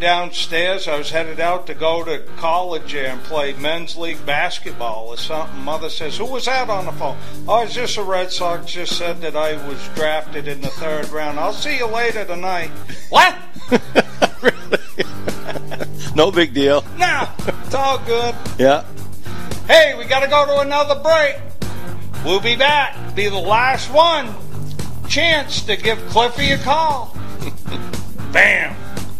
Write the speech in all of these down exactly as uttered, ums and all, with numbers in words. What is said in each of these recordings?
downstairs. I was headed out to go to college and play men's league basketball or something. Mother says, who was that on the phone? Oh, it's just a Red Sox just said that I was drafted in the third round. I'll see you later tonight. What? Really? No big deal. No, it's all good. Yeah. Hey, we got to go to another break. We'll be back. Be the last one. Chance to give Cliffy a call. Bam.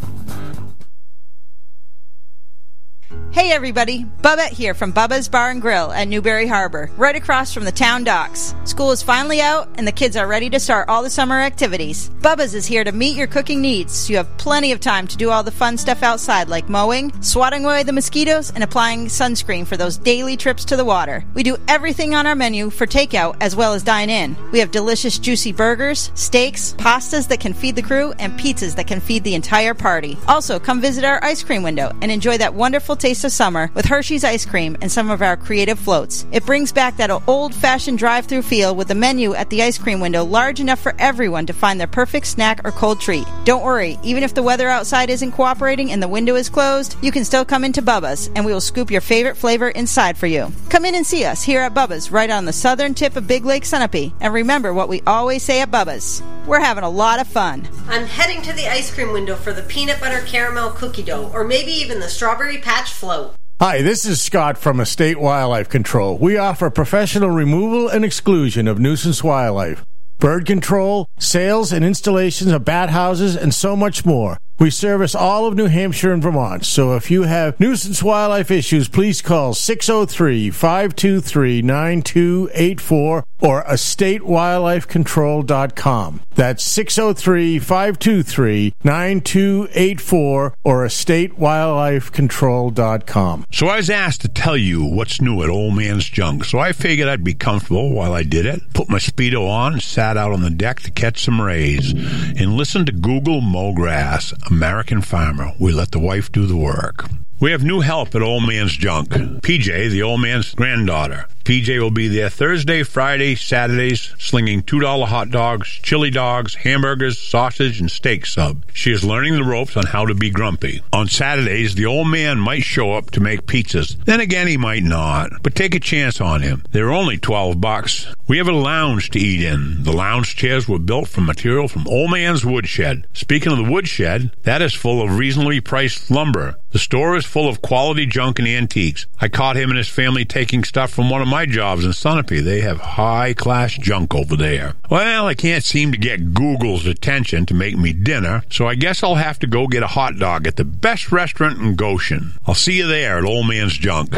Hey everybody, Bubba here from Bubba's Bar and Grill at Newberry Harbor, right across from the town docks. School is finally out and the kids are ready to start all the summer activities. Bubba's is here to meet your cooking needs, so you have plenty of time to do all the fun stuff outside like mowing, swatting away the mosquitoes, and applying sunscreen for those daily trips to the water. We do everything on our menu for takeout as well as dine in. We have delicious juicy burgers, steaks, pastas that can feed the crew, and pizzas that can feed the entire party. Also, come visit our ice cream window and enjoy that wonderful taste of summer with Hershey's ice cream and some of our creative floats. It brings back that old-fashioned drive-through feel with the menu at the ice cream window large enough for everyone to find their perfect snack or cold treat. Don't worry, even if the weather outside isn't cooperating and the window is closed, you can still come into Bubba's and we will scoop your favorite flavor inside for you. Come in and see us here at Bubba's right on the southern tip of Big Lake Sunapee, and remember what we always say at Bubba's. We're having a lot of fun. I'm heading to the ice cream window for the peanut butter caramel cookie dough, or maybe even the strawberry patch float. Hi, this is Scott from Estate Wildlife Control. We offer professional removal and exclusion of nuisance wildlife, bird control, sales and installations of bat houses, and so much more. We service all of New Hampshire and Vermont, so if you have nuisance wildlife issues, please call six oh three, five two three, nine two eight four or estate wildlife control dot com. That's six oh three, five two three, nine two eight four or estate wildlife control dot com. So I was asked to tell you what's new at Old Man's Junk, so I figured I'd be comfortable while I did it. Put my Speedo on and sat out on the deck to catch some rays and listen to Google Mow Grass. American Farmer. We let the wife do the work. We have new help at Old Man's Junk. P J, the old man's granddaughter. P J will be there Thursday, Friday, Saturdays, slinging two dollar hot dogs, chili dogs, hamburgers, sausage, and steak sub. She is learning the ropes on how to be grumpy. On Saturdays, the old man might show up to make pizzas. Then again, he might not. But take a chance on him. They're only twelve bucks. We have a lounge to eat in. The lounge chairs were built from material from Old Man's Woodshed. Speaking of the woodshed, that is full of reasonably priced lumber. The store is full of quality junk and antiques. I caught him and his family taking stuff from one of my jobs in Sunapee. They have high-class junk over there. Well, I can't seem to get Google's attention to make me dinner, so I guess I'll have to go get a hot dog at the best restaurant in Goshen. I'll see you there at Old Man's Junk.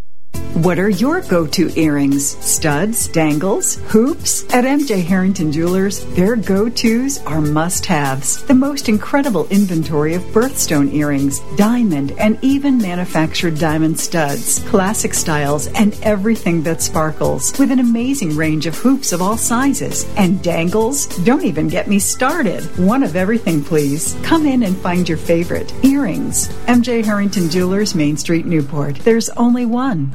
What are your go-to earrings? Studs, dangles, hoops? At M J Harrington Jewelers, their go-tos are must-haves. The most incredible inventory of birthstone earrings, diamond, and even manufactured diamond studs, classic styles, and everything that sparkles, with an amazing range of hoops of all sizes. And dangles? Don't even get me started. One of everything, please. Come in and find your favorite. Earrings. M J Harrington Jewelers, Main Street, Newport. There's only one.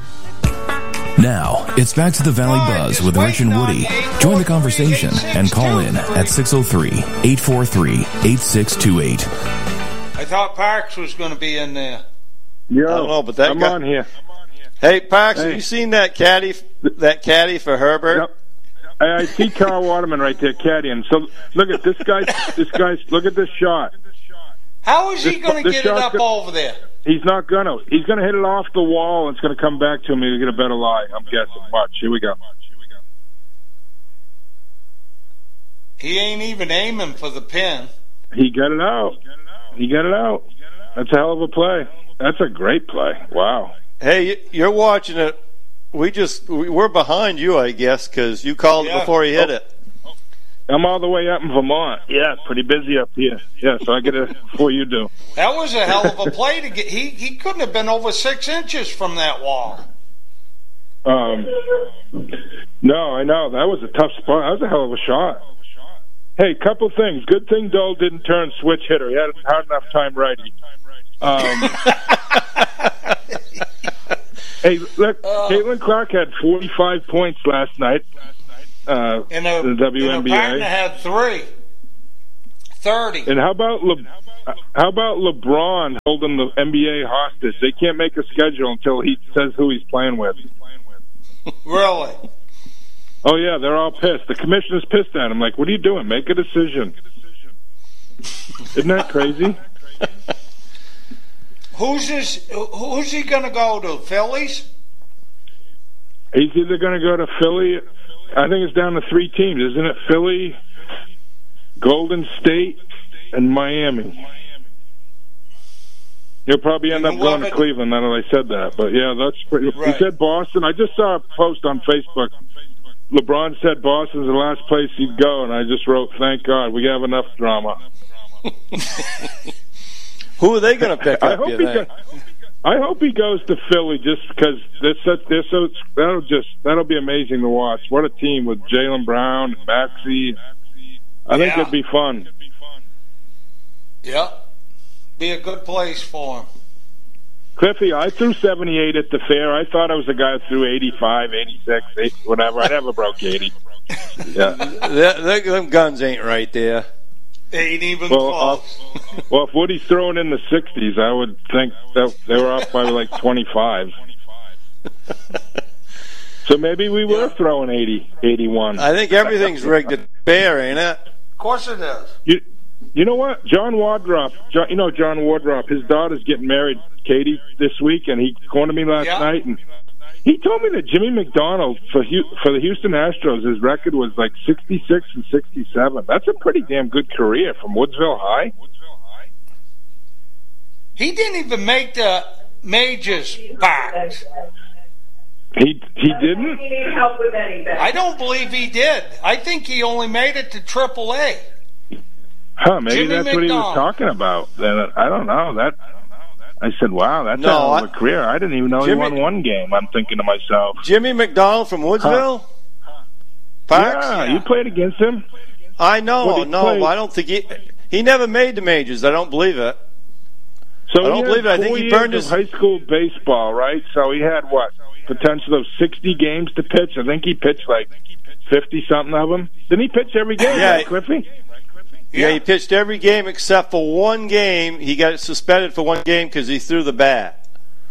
Now, it's back to the Valley Buzz with Rich and Woody. Join the conversation and call in at six oh three, eight four three, eight six two eight. I thought Parks was going to be in there. Yeah, I don't know, but that I'm guy... on here. Hey, Parks, hey. Have you seen that caddy, that caddy for Herbert? Yep. I see Carl Waterman right there caddying. So look at this guy. This guy's look at this shot. How is this, he going to get it up gonna, over there? He's not gonna. He's gonna hit it off the wall, and it's gonna come back to him. He'll get a better lie. I'm guessing. Watch. Here we go. He ain't even aiming for the pin. He got it out. He got it out. That's a hell of a play. That's a great play. Wow. Hey, you're watching it. We just we're behind you, I guess, because you called yeah. it before he hit oh. it. I'm all the way up in Vermont. Yeah, pretty busy up here. Yeah, so I get it before you do. That was a hell of a play to get. He he couldn't have been over six inches from that wall. Um, no, I know that was a tough spot. That was a hell of a shot. Hey, couple things. Good thing Dole didn't turn switch hitter. He had hard enough time righty. Um, hey, look, uh, Caitlin Clark had forty-five points last night. Uh, in a, the W N B A. And a partner had three. thirty. And how about Le, how about LeBron holding the N B A hostage? They can't make a schedule until he says who he's playing with. Really? Oh, yeah, they're all pissed. The commissioner's pissed at him. Like, what are you doing? Make a decision. Isn't that crazy? Who's this? Who's he going to go to? Phillies? He's either going to go to Philly. I think it's down to three teams, isn't it? Philly, Golden State, and Miami. He'll probably end up going to Cleveland now that I said that. But, yeah, that's pretty... Right. He said Boston. I just saw a post on Facebook. LeBron said Boston's the last place he'd go, and I just wrote, thank God, we have enough drama. Who are they going to pick I up, hope you he think? Go, I hope he goes to Philly just because they're such, they're so, that'll just that'll be amazing to watch. What a team with Jaylen Brown, Maxey. I think yeah. it'd be fun. Yeah. Be a good place for him. Cliffy, I threw seventy-eight at the fair. I thought I was a guy who threw eighty-five, eighty-six, eighty, whatever. I never broke eighty. Yeah. that, them guns ain't right there. Ain't even well, close. Uh, well, if Woody's throwing in the sixties, I would think that they were off by like twenty-five. So maybe we were yeah. throwing eighty, eighty-one. I think everything's rigged at fair, ain't it? Of course it is. You, you know what? John Wardrop, John, you know John Wardrop, his daughter's getting married, Katie, this week, and he called to me last yeah. night, and he told me that Jimmy McDonald, for for the Houston Astros, his record was like sixty-six and sixty-seven. That's a pretty damn good career from Woodsville High. He didn't even make the majors back. He he didn't? He needed help with anything. I don't believe he did. I think he only made it to triple A. Huh, maybe Jimmy that's McDonald. what he was talking about. Then I don't know. That I said, wow, that's no, a hell of I, a career. I didn't even know Jimmy, he won one game. I'm thinking to myself. Jimmy McDonald from Woodsville? Huh. Parks? Yeah, you played against him? I know, no, play? I don't think he... He never made the majors. I don't believe it. So I don't believe it. I think he burned his... high school baseball, right? So he had, what, potential of sixty games to pitch? I think he pitched like fifty-something of them. Didn't he pitch every game, yeah, right, Cliffy? Yeah. yeah, he pitched every game except for one game. He got suspended for one game because he threw the bat.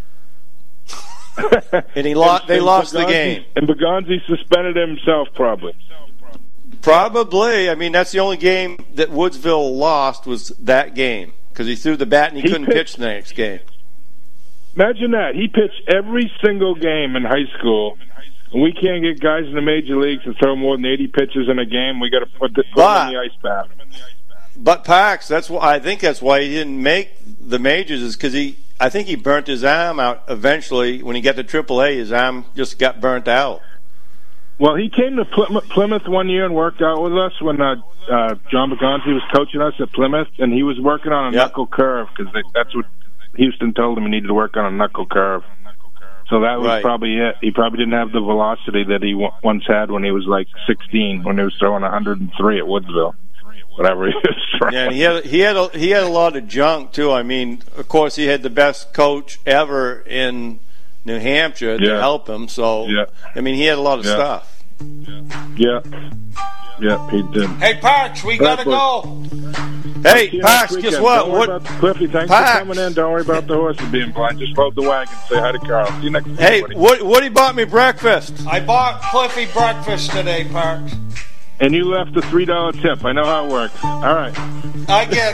and he lost. They and lost Begonzi, the game. And Begonzi suspended himself, probably. Probably. I mean, that's the only game that Woodsville lost was that game because he threw the bat and he, he couldn't pitched, pitch the next game. Imagine that. He pitched every single game in high school. And we can't get guys in the major leagues to throw more than eighty pitches in a game. We got to put, the, put but, them in the ice bath. But Parks, that's why I think that's why he didn't make the majors is because he. I think he burnt his arm out eventually. When he got to triple A, his arm just got burnt out. Well, he came to Plymouth one year and worked out with us when uh, uh, John Begonzi was coaching us at Plymouth, and he was working on a yep. knuckle curve because that's what Houston told him he needed to work on a knuckle curve. So that was right. probably it. He probably didn't have the velocity that he w- once had when he was like sixteen, when he was throwing one hundred three at Woodsville. Whatever he was throwing. Yeah, and he had he had a, he had a lot of junk too. I mean, of course, he had the best coach ever in New Hampshire to yeah. help him. So, yeah. I mean, he had a lot of yeah. stuff. Yeah, yeah, he did. Hey, Parks, we gotta go. Hey, Parks, guess what? Don't what? About, Cliffy, thanks Parks. for coming in. Don't worry about the horses being blind. Just load the wagon. Say hi to Carl. See you next week. Hey, Woody. Woody bought me breakfast. I bought Cliffy breakfast today, Parks. And you left a three dollar tip. I know how it works. All right. I get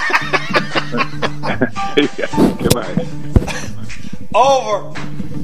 it. Goodbye. Over.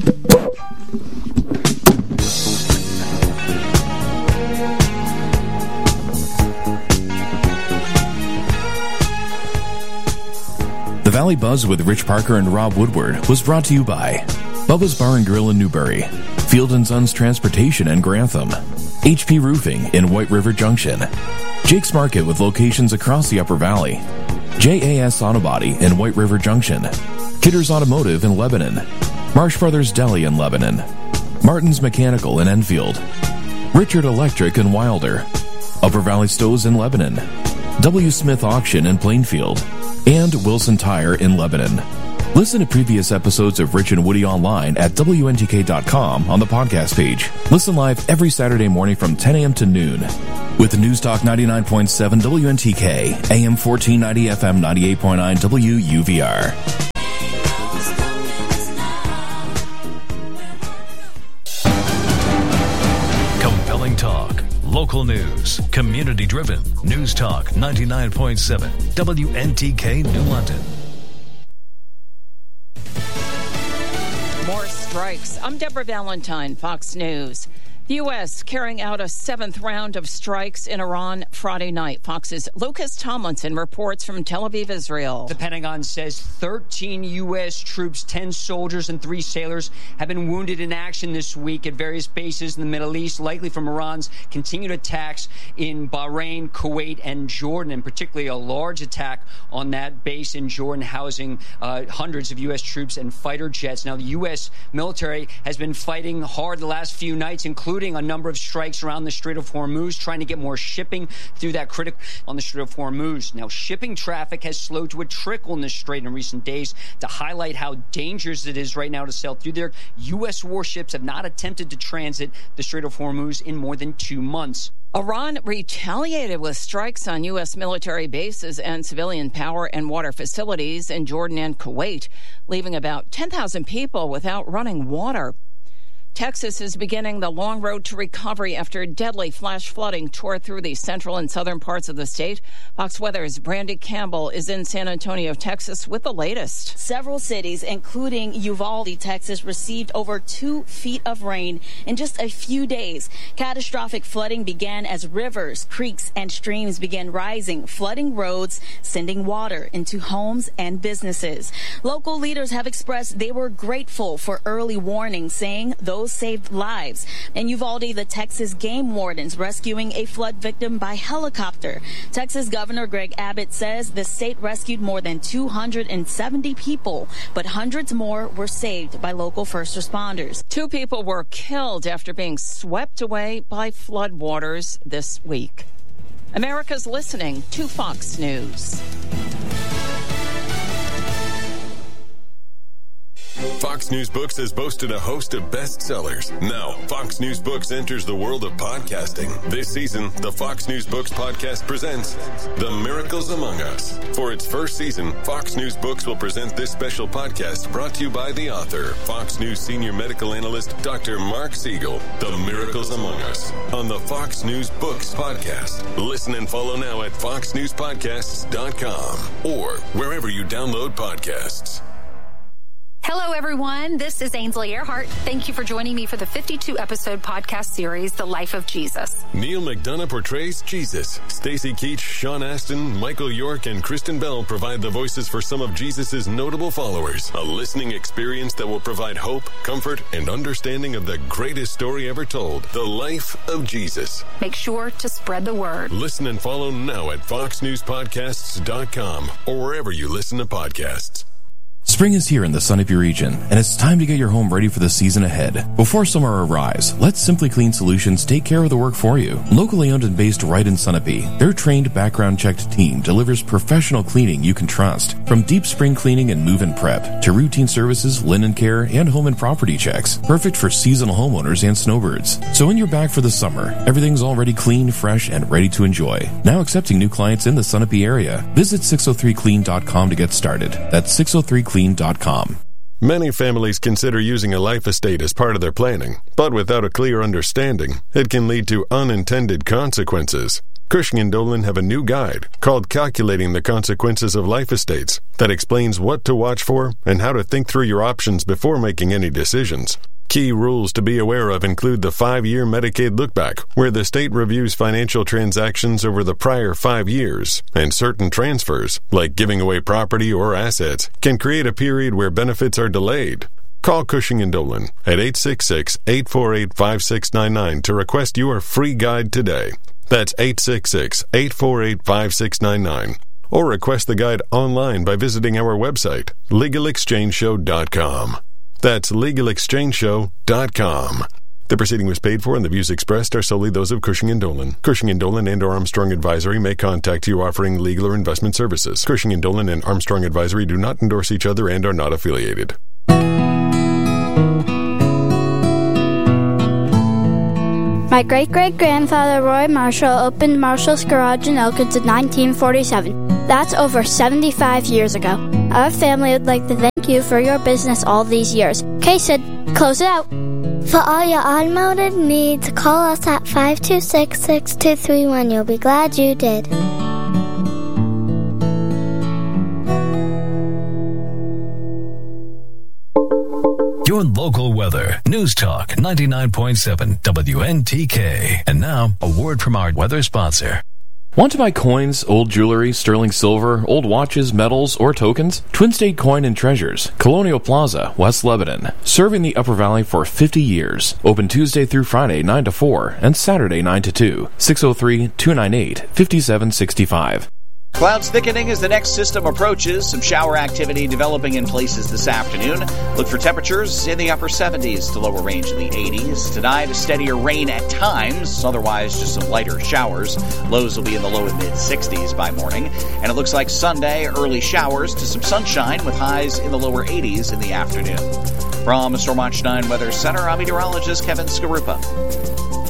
The Valley Buzz with Rich Parker and Rob Woodward was brought to you by Bubba's Bar and Grill in Newbury, Field and Sons Transportation in Grantham, H P Roofing in White River Junction, Jake's Market with locations across the Upper Valley, J A S Auto Body in White River Junction, Kidder's Automotive in Lebanon, Marsh Brothers Deli in Lebanon, Martin's Mechanical in Enfield, Richard Electric in Wilder, Upper Valley Stoves in Lebanon, W. Smith Auction in Plainfield, and Wilson Tire in Lebanon. Listen to previous episodes of Rich and Woody online at W N T K dot com on the podcast page. Listen live every Saturday morning from ten a.m. to noon. With News Talk ninety-nine point seven W N T K, A M fourteen ninety, F M ninety-eight point nine W U V R. Compelling talk, local news, community-driven. News Talk ninety-nine point seven W N T K New London. More strikes. I'm Deborah Valentine, Fox News. The U S carrying out a seventh round of strikes in Iran Friday night. Fox's Lucas Tomlinson reports from Tel Aviv, Israel. The Pentagon says thirteen U S troops, ten soldiers, and three sailors have been wounded in action this week at various bases in the Middle East, likely from Iran's continued attacks in Bahrain, Kuwait, and Jordan, and particularly a large attack on that base in Jordan, housing uh, hundreds of U S troops and fighter jets. Now, the U S military has been fighting hard the last few nights, including a number of strikes around the Strait of Hormuz, trying to get more shipping through that critical on the Strait of Hormuz. Now, shipping traffic has slowed to a trickle in the strait in recent days to highlight how dangerous it is right now to sail through there. U S warships have not attempted to transit the Strait of Hormuz in more than two months. Iran retaliated with strikes on U S military bases and civilian power and water facilities in Jordan and Kuwait, leaving about ten thousand people without running water. Texas is beginning the long road to recovery after deadly flash flooding tore through the central and southern parts of the state. Fox Weather's Brandy Campbell is in San Antonio, Texas, with the latest. Several cities, including Uvalde, Texas, received over two feet of rain in just a few days. Catastrophic flooding began as rivers, creeks, and streams began rising, flooding roads, sending water into homes and businesses. Local leaders have expressed they were grateful for early warning, saying those saved lives. In Uvalde, the Texas game wardens rescuing a flood victim by helicopter. Texas Governor Greg Abbott says the state rescued more than two hundred seventy people, but hundreds more were saved by local first responders. Two people were killed after being swept away by flood waters this week. America's listening to Fox News. Fox News Books has boasted a host of bestsellers. Now, Fox News Books enters the world of podcasting. This season, the Fox News Books podcast presents The Miracles Among Us. For its first season, Fox News Books will present this special podcast brought to you by the author, Fox News senior medical analyst, Doctor Mark Siegel. The Miracles Among Us on the Fox News Books podcast. Listen and follow now at fox news podcasts dot com or wherever you download podcasts. Hello, everyone. This is Ainsley Earhart. Thank you for joining me for the fifty-two episode podcast series, The Life of Jesus. Neil McDonough portrays Jesus. Stacy Keach, Sean Astin, Michael York, and Kristen Bell provide the voices for some of Jesus' notable followers. A listening experience that will provide hope, comfort, and understanding of the greatest story ever told, The Life of Jesus. Make sure to spread the word. Listen and follow now at fox news podcasts dot com or wherever you listen to podcasts. Spring is here in the Sunapee region, and it's time to get your home ready for the season ahead. Before summer arrives, let Simply Clean Solutions take care of the work for you. Locally owned and based right in Sunapee, their trained, background-checked team delivers professional cleaning you can trust. From deep spring cleaning and move-in prep, to routine services, linen care, and home and property checks. Perfect for seasonal homeowners and snowbirds. So when you're back for the summer, everything's already clean, fresh, and ready to enjoy. Now accepting new clients in the Sunapee area. Visit six oh three clean dot com to get started. That's six oh three clean dot com. Many families consider using a life estate as part of their planning, but without a clear understanding, it can lead to unintended consequences. Cushing and Dolan have a new guide called Calculating the Consequences of Life Estates that explains what to watch for and how to think through your options before making any decisions. Key rules to be aware of include the five-year Medicaid lookback, where the state reviews financial transactions over the prior five years, and certain transfers, like giving away property or assets, can create a period where benefits are delayed. Call Cushing and Dolan at eight six six, eight four eight, five six nine nine to request your free guide today. That's eight six six, eight four eight, five six nine nine. Or request the guide online by visiting our website, legal exchange show dot com. That's legal exchange show dot com. The proceeding was paid for and the views expressed are solely those of Cushing and Dolan. Cushing and Dolan and or Armstrong Advisory may contact you offering legal or investment services. Cushing and Dolan and Armstrong Advisory do not endorse each other and are not affiliated. My great-great-grandfather Roy Marshall opened Marshall's Garage in Elkins in nineteen forty-seven. That's over seventy-five years ago. Our family would like to thank you for your business all these years. Okay, Sid, close it out. For all your automotive needs, call us at five two six, six two three one. You'll be glad you did. Your local weather. News Talk ninety-nine point seven W N T K. And now, a word from our weather sponsor. Want to buy coins, old jewelry, sterling silver, old watches, medals, or tokens? Twin State Coin and Treasures, Colonial Plaza, West Lebanon. Serving the Upper Valley for fifty years. Open Tuesday through Friday, nine to four, and Saturday, nine to two. six oh three, two nine eight, five seven six five. Clouds thickening as the next system approaches. Some shower activity developing in places this afternoon. Look for temperatures in the upper seventies to lower range in the eighties. Tonight, a steadier rain at times. Otherwise, just some lighter showers. Lows will be in the low and mid-sixties by morning. And it looks like Sunday, early showers to some sunshine with highs in the lower eighties in the afternoon. From Storm Watch nine Weather Center, I'm meteorologist Kevin Skarupa.